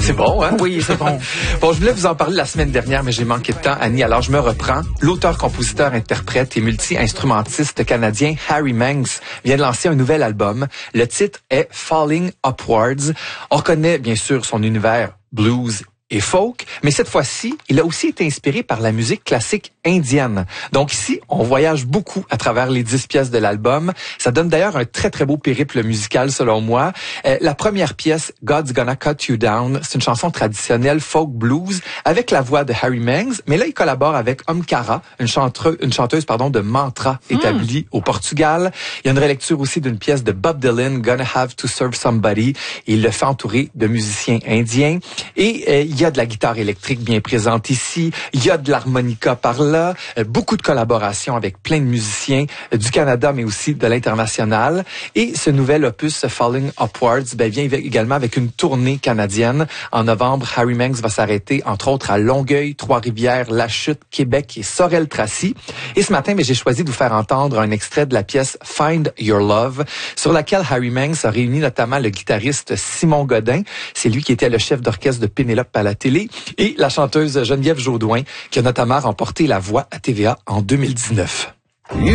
C'est bon, hein? Oui, c'est bon. Bon, je voulais vous en parler la semaine dernière, mais j'ai manqué de temps, Annie. Alors, je me reprends. L'auteur, compositeur, interprète et multi-instrumentiste canadien Harry Manx vient de lancer un nouvel album. Le titre est Falling Upwards. On reconnaît, bien sûr, son univers blues et folk, mais cette fois-ci, il a aussi été inspiré par la musique classique indienne. Donc ici, on voyage beaucoup à travers les 10 pièces de l'album. Ça donne d'ailleurs un très, très beau périple musical, selon moi. La première pièce, God's Gonna Cut You Down, c'est une chanson traditionnelle folk blues avec la voix de Harry Manx, mais là, il collabore avec Omkara, une chanteuse de mantra établie au Portugal. Il y a une relecture aussi d'une pièce de Bob Dylan, Gonna Have to Serve Somebody, et il le fait entourer de musiciens indiens. Et il y a de la guitare électrique bien présente ici, il y a de l'harmonica par là, beaucoup de collaborations avec plein de musiciens du Canada, mais aussi de l'international. Et ce nouvel opus, Falling Upwards, vient également avec une tournée canadienne. En novembre, Harry Manx va s'arrêter, entre autres, à Longueuil, Trois-Rivières, La Chute, Québec et Sorel-Tracy. Et ce matin, j'ai choisi de vous faire entendre un extrait de la pièce Find Your Love, sur laquelle Harry Manx a réuni notamment le guitariste Simon Godin. C'est lui qui était le chef d'orchestre de Pénélope à la télé, et la chanteuse Geneviève Jaudoin, qui a notamment remporté la voix à TVA en 2019.